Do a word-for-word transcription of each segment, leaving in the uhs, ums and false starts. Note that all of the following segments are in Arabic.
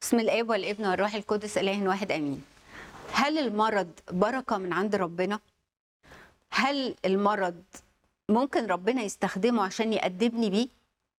بسم الآب والابن والروح القدس إله واحد آمين. هل المرض بركة من عند ربنا؟ هل المرض ممكن ربنا يستخدمه عشان يأدبني بيه؟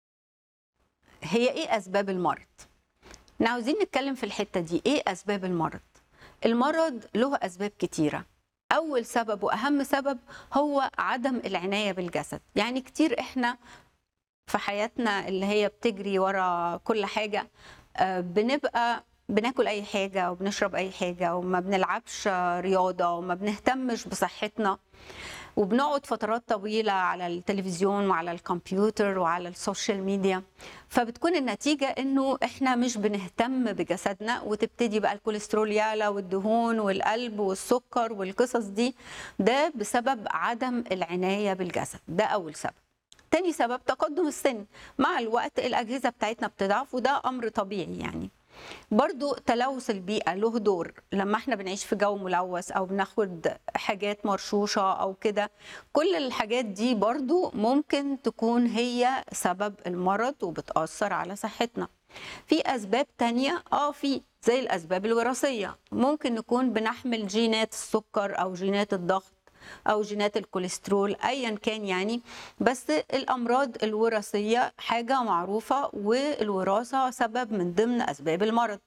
هي إيه أسباب المرض؟ احنا عاوزين نتكلم في الحتة دي، إيه أسباب المرض؟ المرض له أسباب كتيرة. أول سبب وأهم سبب هو عدم العناية بالجسد. يعني كتير إحنا في حياتنا اللي هي بتجري ورا كل حاجة آه، بنبقى بناكل أي حاجة وبنشرب أي حاجة وما بنلعبش رياضة وما بنهتمش بصحتنا، وبنقعد فترات طويلة على التلفزيون وعلى الكمبيوتر وعلى السوشيال ميديا. فبتكون النتيجة انه احنا مش بنهتم بجسدنا، وتبتدي بقى الكوليسترول يعلى والدهون والقلب والسكر والقصص دي. ده بسبب عدم العناية بالجسد. ده أول سبب. تاني سبب تقدم السن. مع الوقت الأجهزة بتاعتنا بتضعف، وده أمر طبيعي يعني. برضو تلوث البيئة له دور. لما احنا بنعيش في جو ملوث او بناخد حاجات مرشوشة او كده، كل الحاجات دي برضو ممكن تكون هي سبب المرض وبتأثر على صحتنا. في اسباب تانية اه في زي الاسباب الوراثية. ممكن نكون بنحمل جينات السكر او جينات الضغط او جينات الكوليسترول ايا كان يعني. بس الامراض الوراثيه حاجه معروفه، والوراثه سبب من ضمن اسباب المرض.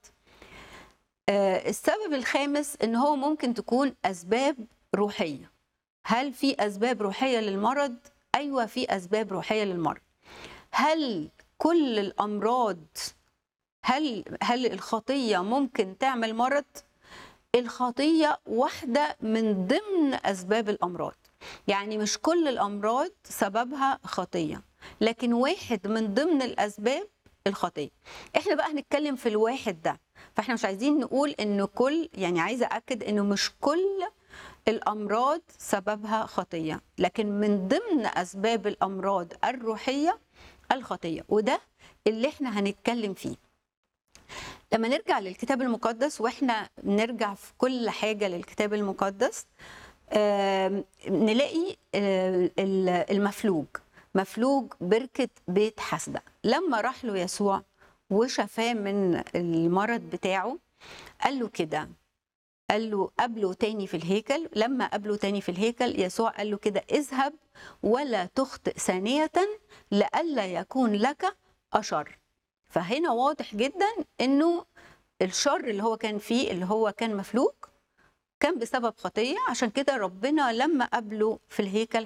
آه، السبب الخامس ان هو ممكن تكون اسباب روحيه. هل في اسباب روحيه للمرض؟ ايوه، في اسباب روحيه للمرض. هل كل الامراض هل هل الخطيه ممكن تعمل مرض؟ الخطية واحدة من ضمن أسباب الأمراض. يعني مش كل الأمراض سببها خطية، لكن واحد من ضمن الأسباب الخطية. احنا بقى هنتكلم في الواحد ده. فاحنا مش عايزين نقول انه كل، يعني عايزة أكد انه مش كل الأمراض سببها خطية، لكن من ضمن أسباب الأمراض الروحية الخطية، وده اللي احنا هنتكلم فيه. لما نرجع للكتاب المقدس، واحنا نرجع في كل حاجة للكتاب المقدس، نلاقي المفلوج مفلوج بركة بيت حسدة. لما راح له يسوع وشفاه من المرض بتاعه، قال له كده، قال له قابله تاني في الهيكل. لما قابله تاني في الهيكل، يسوع قال له كده: اذهب ولا تخطئ ثانية لئلا يكون لك أشر. فهنا واضح جدا انه الشر اللي هو كان فيه، اللي هو كان مفلوج، كان بسبب خطية. عشان كده ربنا لما قابله في الهيكل